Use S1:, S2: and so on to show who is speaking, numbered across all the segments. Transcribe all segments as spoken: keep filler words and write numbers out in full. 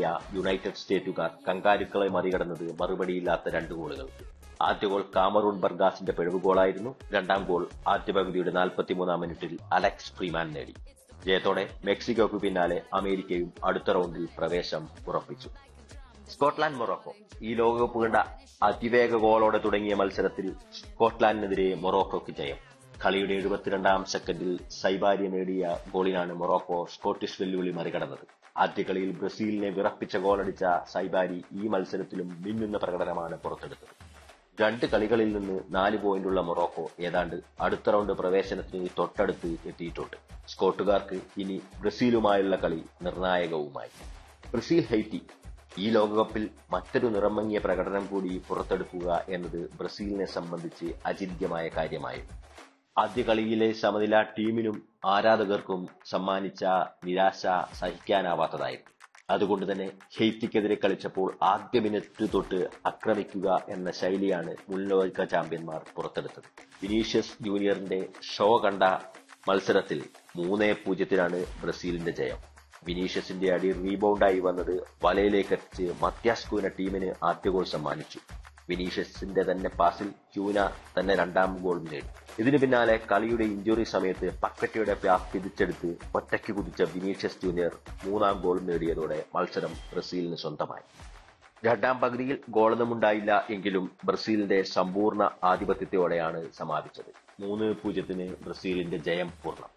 S1: United സ്റ്റേറ്റുകാർ കങ്കാരുക്കളെ മറികടന്നത് മറുപടിയില്ലാത്ത രണ്ട് ഗോളുകൾക്ക്. ആദ്യ ഗോൾ കാമറൂൺ ബർഗാസിന്റെ പിഴവ് ഗോളായിരുന്നു. രണ്ടാം ഗോൾ ആദ്യ പകുതിയുടെ നാൽപ്പത്തിമൂന്നാം മിനിറ്റിൽ അലക്സ് ഫ്രീമാൻ നേടി. ജയത്തോടെ മെക്സിക്കോയ്ക്ക് പിന്നാലെ അമേരിക്കയും അടുത്ത റൗണ്ടിൽ പ്രവേശം ഉറപ്പിച്ചു. Scotland Morocco. ഈ ലോകകപ്പ് കണ്ട അതിവേഗ ഗോളോടെ തുടങ്ങിയ മത്സരത്തിൽ സ്കോട്ട്ലാൻഡിനെതിരെ മൊറോക്കോയ്ക്ക് ജയം. കളിയുടെ എഴുപത്തിരണ്ടാം സെക്കൻഡിൽ സൈബാരി നേടിയ ഗോളിനാണ് മൊറോക്കോ സ്കോട്ടിഷ് വെല്ലുവിളി മറികടന്നത്. ആദ്യ കളിയിൽ ബ്രസീലിനെ വിറപ്പിച്ച ഗോളടിച്ച സൈബാരി ഈ മത്സരത്തിലും മിന്നുന്ന പ്രകടനമാണ് പുറത്തെടുത്തത്. രണ്ട് കളികളിൽ നിന്ന് നാല് പോയിന്റുള്ള മൊറോക്കോ ഏതാണ്ട് അടുത്ത റൗണ്ട് പ്രവേശനത്തിന് തൊട്ടടുത്ത് എത്തിയിട്ടുണ്ട്. സ്കോട്ടുകാർക്ക് ഇനി ബ്രസീലുമായുള്ള കളി നിർണായകവുമായി. Brazil Haiti. ഈ ലോകകപ്പിൽ മറ്റൊരു നിറമങ്ങിയ പ്രകടനം കൂടി പുറത്തെടുക്കുക എന്നത് ബ്രസീലിനെ സംബന്ധിച്ച് അചിന്ത്യമായ കാര്യമായിരുന്നു. ആദ്യ കളിയിലെ സമനില ടീമിനും ആരാധകർക്കും സമ്മാനിച്ച നിരാശ സഹിക്കാനാവാത്തതായിരുന്നു. അതുകൊണ്ട് തന്നെ ഹെയ്ത്തിക്കെതിരെ കളിച്ചപ്പോൾ ആദ്യ മിനിറ്റ് തൊട്ട് ആക്രമിക്കുക എന്ന ശൈലിയാണ് മുൻ ലോക ചാമ്പ്യന്മാർ പുറത്തെടുത്തത്. വിനീഷ്യസ് ജൂനിയറിന്റെ ഷോ കണ്ട മത്സരത്തിൽ മൂന്നേ പൂജ്യത്തിനാണ് ബ്രസീലിന്റെ ജയം. വിനീഷ്യസിന്റെ അടി റീബൗണ്ടായി വന്നത് വലയിലേക്ക് എത്തിച്ച് മത്യാസ് ക്യൂന ടീമിന് ആദ്യ ഗോൾ സമ്മാനിച്ചു. വിനീഷ്യസിന്റെ തന്നെ പാസിൽ ക്യൂന തന്നെ രണ്ടാം ഗോൾ നേടി. ഇതിനു പിന്നാലെ കളിയുടെ ഇഞ്ചുറി സമയത്ത് പക്കറ്റയുടെ പാസ് തിരിച്ചെടുത്ത് ഒറ്റയ്ക്ക് കുതിച്ച വിനീഷ്യസ് ജൂനിയർ മൂന്നാം ഗോൾ നേടിയതോടെ മത്സരം ബ്രസീലിന് സ്വന്തമായി. രണ്ടാം പകുതിയിൽ ഗോളൊന്നുമുണ്ടായില്ല എങ്കിലും ബ്രസീലിന്റെ സമ്പൂർണ്ണ ആധിപത്യത്തോടെയാണ് സമാപിച്ചത്. മൂന്ന് പൂജ്യത്തിന് ബ്രസീലിന്റെ ജയം പൂർണ്ണം.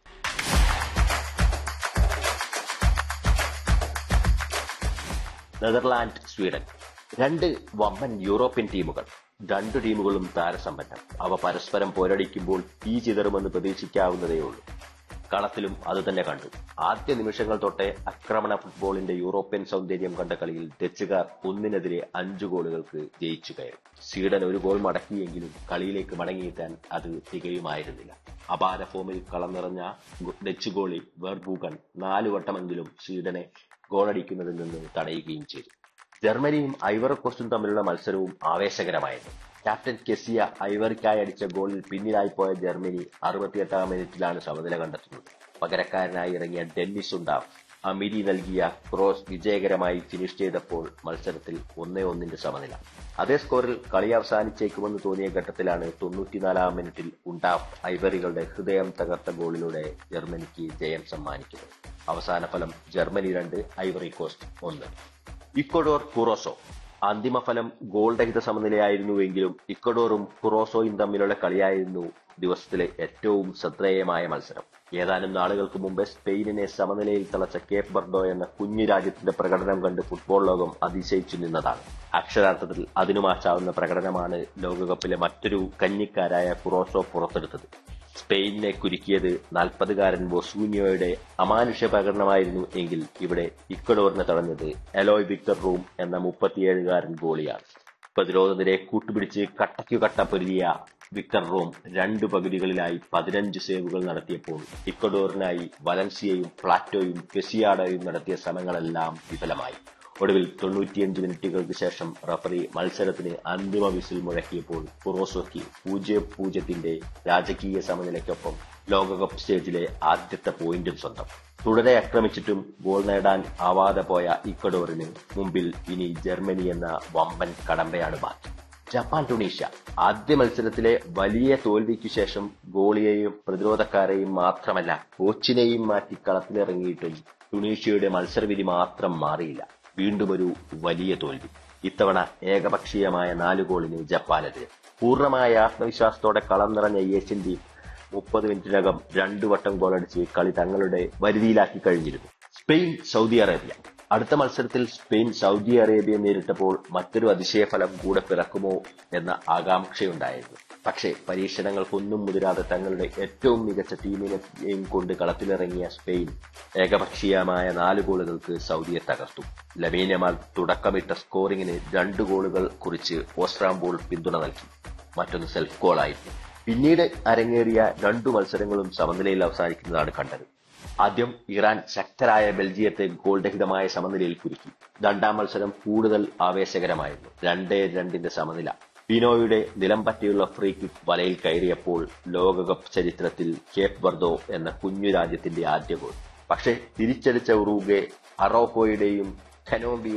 S1: Netherland Sweden. രണ്ട് വമ്പൻ യൂറോപ്യൻ ടീമുകൾ. രണ്ടു ടീമുകളും താരസമ്പന്നം. അവ പരസ്പരം പോരടിക്കുമ്പോൾ തീ ചിതറുമെന്ന് പ്രതീക്ഷിക്കാവുന്നതേയുള്ളൂ. കളത്തിലും അതുതന്നെ കണ്ടു. ആദ്യ നിമിഷങ്ങൾ തൊട്ടേ ആക്രമണ ഫുട്ബോളിന്റെ യൂറോപ്യൻ സൗന്ദര്യം കണ്ട കളിയിൽ ഡച്ചുകാർ ഒന്നിനെതിരെ അഞ്ചു ഗോളുകൾക്ക് ജയിച്ചു കയറി. സ്വീഡൻ ഒരു ഗോൾ മടക്കിയെങ്കിലും കളിയിലേക്ക് മടങ്ങിയെത്താൻ അത് തികയുമായിരുന്നില്ല. അപാര ഫോമിൽ കളം നിറഞ്ഞ ഡച്ച് ഗോളി വെർബൂഗൻ നാലു വട്ടമെങ്കിലും സ്വീഡനെ ഗോളടിക്കുന്നതിൽ നിന്ന് തടയുകയും ചെയ്തു. ജർമ്മനിയും ഐവറി കോസ്റ്റും തമ്മിലുള്ള മത്സരവും ആവേശകരമായിരുന്നു. ക്യാപ്റ്റൻ കെസിയ ഐവറിക്കായി അടിച്ച ഗോളിൽ പിന്നിലായി പോയ ജർമ്മനി അറുപത്തിയെട്ടാം മിനിറ്റിലാണ് സമനില കണ്ടെത്തുന്നത്. പകരക്കാരനായി ഇറങ്ങിയ ഡെന്നിസ് ഉണ്ടാവ് അമിരി നൽകിയ ക്രോസ് വിജയകരമായി ഫിനിഷ് ചെയ്തപ്പോൾ മത്സരത്തിൽ ഒന്നേ ഒന്നിന്റെ സമനില. അതേ സ്കോറിൽ കളി അവസാനിച്ചേക്കുമെന്ന് തോന്നിയ ഘട്ടത്തിലാണ് തൊണ്ണൂറ്റിനാലാം മിനിറ്റിൽ ഉണ്ടാവ് ഐവറികളുടെ ഹൃദയം തകർത്ത ഗോളിലൂടെ ജർമ്മനിക്ക് ജയം സമ്മാനിക്കുന്നത്. അവസാന ഫലം ജർമ്മനി രണ്ട്, ഐവറി കോസ്റ്റ് ഒന്ന്. ഇക്വഡോർ കുറോസോ. അന്തിമ ഫലം ഗോൾ രഹിത സമനിലയായിരുന്നുവെങ്കിലും ഇക്വഡോറും കുറോസോയും തമ്മിലുള്ള കളിയായിരുന്നു ദിവസത്തിലെ ഏറ്റവും ശ്രദ്ധേയമായ മത്സരം. ഏതാനും നാളുകൾക്ക് മുമ്പ് സ്പെയിനിനെ സമനിലയിൽ തളച്ച കേപ്പ് ബർഡോ എന്ന കുഞ്ഞു രാജ്യത്തിന്റെ പ്രകടനം കണ്ട് ഫുട്ബോൾ ലോകം അതിശയിച്ചു നിന്നതാണ്. അക്ഷരാർത്ഥത്തിൽ അതിനു മാറ്റാവുന്ന പ്രകടനമാണ് ലോകകപ്പിലെ മറ്റൊരു കന്നിക്കാരായ കുറോസോ പുറത്തെടുത്തത്. സ്പെയിനിനെ കുരുക്കിയത് നാൽപ്പതുകാരൻ ബൊസൂനിയോയുടെ അമാനുഷ്യ പ്രകടനമായിരുന്നു എങ്കിൽ ഇവിടെ ഇക്വഡോറിനെ തടഞ്ഞത് എലോയ് വിക്ടർ റൂം എന്ന മുപ്പത്തിയേഴുകാരൻ ഗോളിയാണ്. പ്രതിരോധ നിരയെ കൂട്ടുപിടിച്ച് കട്ടയ്ക്കു കട്ട പൊരുതിയ വിക്ടർ റൂം രണ്ടു പകുതികളിലായി പതിനഞ്ച് സേവുകൾ നടത്തിയപ്പോൾ ഇക്വഡോറിനായി വലൻസിയയും പ്ലാറ്റോയും കെസിയാഡോയും നടത്തിയ ശ്രമങ്ങളെല്ലാം വിഫലമായി. ഒടുവിൽ തൊണ്ണൂറ്റിയഞ്ച് മിനിറ്റുകൾക്ക് ശേഷം റഫറി മത്സരത്തിന് അന്തിമ വിസിൽ മുഴക്കിയപ്പോൾ കുറോസോയ്ക്ക് പൂജ്യം പൂജ്യത്തിന്റെ രാജകീയ സമനിലയ്ക്കൊപ്പം ലോകകപ്പ് സ്റ്റേജിലെ ആദ്യത്തെ പോയിന്റും സ്വന്തം. തുടരെ ആക്രമിച്ചിട്ടും ഗോൾ നേടാൻ ആവാതെ പോയ ഇക്വഡോറിന് മുമ്പിൽ ഇനി ജർമ്മനി എന്ന വമ്പൻ കടമ്പയാണ് ബാക്കി. Japan Tunisia. ആദ്യ മത്സരത്തിലെ വലിയ തോൽവിക്കു ശേഷം ഗോളിയെയും പ്രതിരോധക്കാരെയും മാത്രമല്ല കോച്ചിനെയും മാറ്റി കളത്തിലിറങ്ങിയിട്ടും ടുണീഷ്യയുടെ മത്സരവിധി മാത്രം മാറിയില്ല. വീണ്ടും ഒരു വലിയ തോൽവി. ഇത്തവണ ഏകപക്ഷീയമായ നാലു ഗോളിന് ജപ്പാനെതിരെ. പൂർണ്ണമായ ആത്മവിശ്വാസത്തോടെ കളം നിറഞ്ഞ ഏഷ്യൻ ടീം മുപ്പത് മിനിറ്റിനകം രണ്ടു വട്ടം ഗോളടിച്ച് കളി തങ്ങളുടെ വരുതിയിലാക്കി കഴിഞ്ഞിരുന്നു. Spain Saudi Arabia. അടുത്ത മത്സരത്തിൽ സ്പെയിൻ സൗദി അറേബ്യയെ നേരിട്ടപ്പോൾ മറ്റൊരു അതിശയഫലം കൂടെ പിറക്കുമോ എന്ന ആകാംക്ഷയുണ്ടായിരുന്നു. പക്ഷേ പരീക്ഷണങ്ങൾക്കൊന്നും മുതിരാതെ തങ്ങളുടെ ഏറ്റവും മികച്ച ടീമിനെയും കൊണ്ട് കളത്തിലിറങ്ങിയ സ്പെയിൻ ഏകപക്ഷീയമായ നാല് ഗോളുകൾക്ക് സൗദിയെ തകർത്തു. ലമീൻ യമാൽ തുടക്കമിട്ട സ്കോറിംഗിന് രണ്ട് ഗോളുകൾ കുറിച്ച് ഓസ്ട്രാംബോൾ പിന്തുണ നൽകി. മറ്റൊന്ന് സെൽഫ് ഗോളായിരുന്നു. പിന്നീട് അരങ്ങേറിയ രണ്ടു മത്സരങ്ങളും സമനിലയിൽ അവസാനിക്കുന്നതാണ് കണ്ടത്. ആദ്യം ഇറാൻ ശക്തരായ ബെൽജിയത്തെ ഗോൾ രഹിതമായ സമനിലയിൽ കുരുക്കി. രണ്ടാം മത്സരം കൂടുതൽ ആവേശകരമായിരുന്നു. രണ്ടേ രണ്ടിന്റെ സമനില. പീനോയുടെ നിലം പറ്റിയുള്ള ഫ്രീ കിക്ക് വലയിൽ കയറിയപ്പോൾ ലോകകപ്പ് ചരിത്രത്തിൽ കേപ്പ് വെർദോ എന്ന കുഞ്ഞു രാജ്യത്തിന്റെ ആദ്യ ഗോൾ. പക്ഷേ തിരിച്ചടിച്ച ഉറുഗ്വേ അറോഹോയുടെയും ഖനോംബി